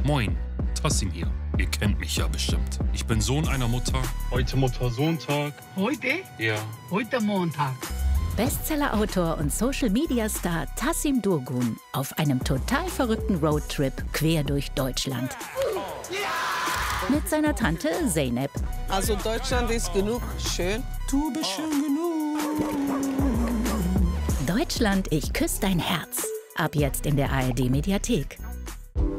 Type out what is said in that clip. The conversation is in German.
Moin, Tassim hier. Ihr kennt mich ja bestimmt. Ich bin Sohn einer Mutter. Heute Mutter-Sohn-Tag. Heute? Ja. Heute Montag. Bestseller-Autor und Social-Media-Star Tassim Durgun auf einem total verrückten Roadtrip quer durch Deutschland. Mit seiner Tante Zeynep. Also Deutschland ist genug schön. Du bist schön genug. Deutschland, ich küsse dein Herz. Ab jetzt in der ARD-Mediathek.